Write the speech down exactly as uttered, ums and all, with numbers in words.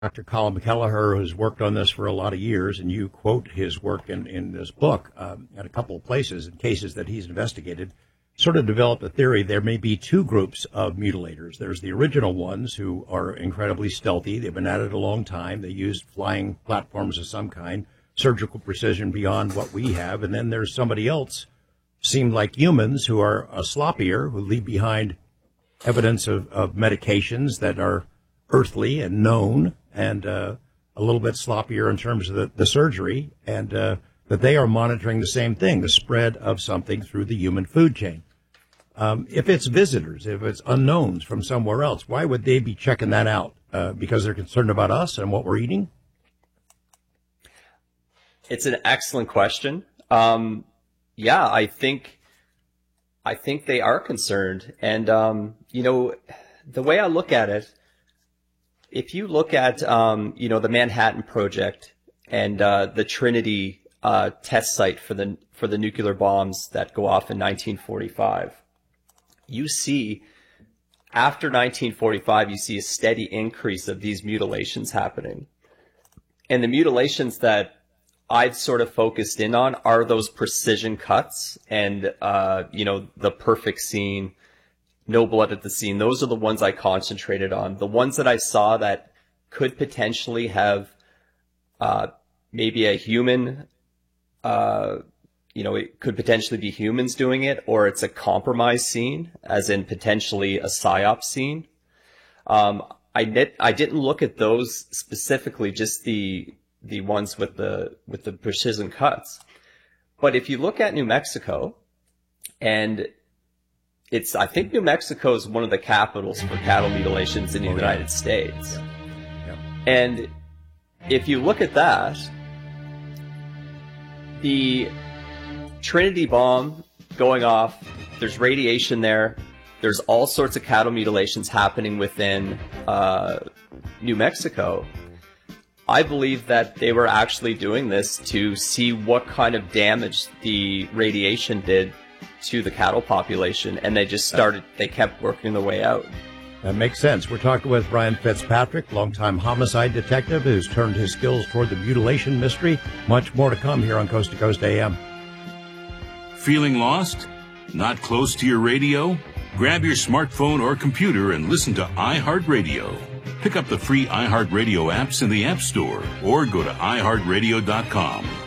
Doctor Colin McKelliher, who's worked on this for a lot of years, and you quote his work in, in this book um, at a couple of places in cases that he's investigated, sort of developed a theory there may be two groups of mutilators. There's the original ones who are incredibly stealthy. They've been at it a long time. They used flying platforms of some kind, surgical precision beyond what we have. And then there's somebody else, seemed like humans, who are uh, sloppier, who leave behind evidence of, of medications that are earthly and known, and uh, a little bit sloppier in terms of the, the surgery, and uh, that they are monitoring the same thing, the spread of something through the human food chain. Um, if it's visitors, if it's unknowns from somewhere else, why would they be checking that out? Uh, because they're concerned about us and what we're eating? It's an excellent question. Um, yeah, I think I think they are concerned. And, um, you know, the way I look at it, if you look at, um, you know, the Manhattan Project and uh, the Trinity uh, test site for the for the nuclear bombs that go off in nineteen forty-five, you see, after nineteen forty-five, you see a steady increase of these mutilations happening. And the mutilations that I've sort of focused in on are those precision cuts and, uh, you know, the perfect scene, no blood at the scene. Those are the ones I concentrated on. The ones that I saw that could potentially have uh, maybe a human, uh, you know, it could potentially be humans doing it, or it's a compromised scene, as in potentially a psyop scene. Um, I did, I didn't look at those specifically, just the the ones with the with the precision cuts. But if you look at New Mexico, and it's, I think New Mexico is one of the capitals for cattle mutilations in the oh, United yeah. States. Yeah. Yeah. And if you look at that, the Trinity bomb going off, there's radiation there. There's all sorts of cattle mutilations happening within uh, New Mexico. I believe that they were actually doing this to see what kind of damage the radiation did to the cattle population, and they just started, they kept working their way out. That makes sense. We're talking with Brian Fitzpatrick, longtime homicide detective who's turned his skills toward the mutilation mystery. Much more to come here on Coast to Coast A M. Feeling lost? Not close to your radio? Grab your smartphone or computer and listen to iHeartRadio. Pick up the free iHeartRadio apps in the App Store or go to i heart radio dot com.